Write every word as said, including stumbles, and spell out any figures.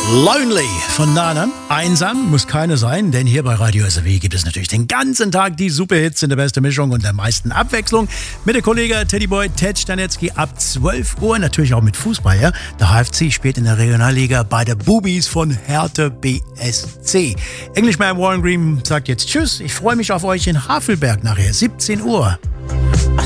Lonely von Nana. Einsam muss keine sein, denn hier bei Radio S R W gibt es natürlich den ganzen Tag die Superhits in der besten Mischung und der meisten Abwechslung. Mit der Kollege Teddyboy Ted Stanetzky ab zwölf Uhr, natürlich auch mit Fußball. Ja? Der H F C spielt in der Regionalliga bei der Bubis von Hertha B S C. Englishman Warren Green sagt jetzt Tschüss. Ich freue mich auf euch in Havelberg nachher, siebzehn Uhr.